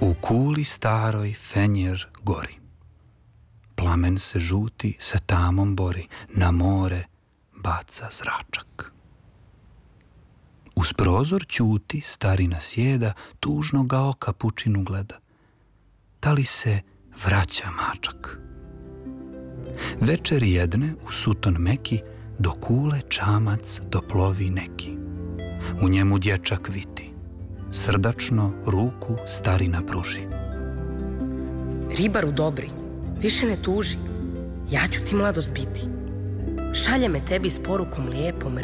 U kuli staroj fenjer gori. Plamen se žuti sa tamom bori, na more baca zračak. Uz prozor ćuti, starina sjeda, tužnoga oka pučinu gleda. Da li se vraća mačak? Večer jedne u suton meki, do kule čamac doplovi neki. U njemu dječak viti, srdačno ruku starina pruži. Ribaru dobri, više ne tuži, ja ću ti mladost biti. Šalje me tebi s porukom lijepom,